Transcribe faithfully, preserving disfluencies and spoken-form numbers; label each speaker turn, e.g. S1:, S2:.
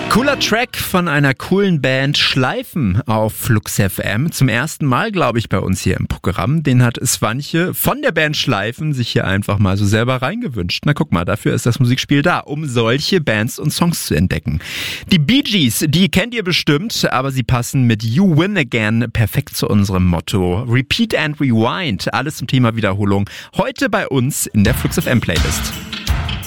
S1: Cooler Track von einer coolen Band, Schleifen auf Flux F M. Zum ersten Mal, glaube ich, bei uns hier im Programm. Den hat Svanche von der Band Schleifen sich hier einfach mal so selber reingewünscht. Na guck mal, dafür ist das Musikspiel da, um solche Bands und Songs zu entdecken. Die Bee Gees, die kennt ihr bestimmt, aber sie passen mit You Win Again perfekt zu unserem Motto. Repeat and Rewind, alles zum Thema Wiederholung. Heute bei uns in der Flux F M Playlist.